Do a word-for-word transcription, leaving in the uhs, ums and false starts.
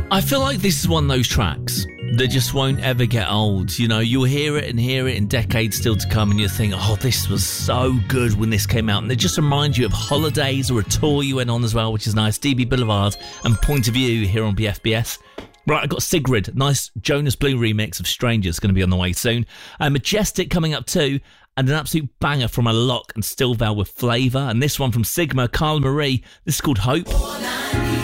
I feel like this is one of those tracks that just won't ever get old. You know, you'll hear it and hear it in decades still to come, and you'll think, oh, this was so good when this came out. And it just reminds you of holidays or a tour you went on as well, which is nice. D B Boulevard and Point of View here on B F B S. Right, I've got Sigrid, nice Jonas Blue remix of Strangers, going to be on the way soon. Uh, Majestic coming up too, and an absolute banger from a Lock and Stillval with Flavour. And this one from Sigma, Carla Marie. This is called Hope.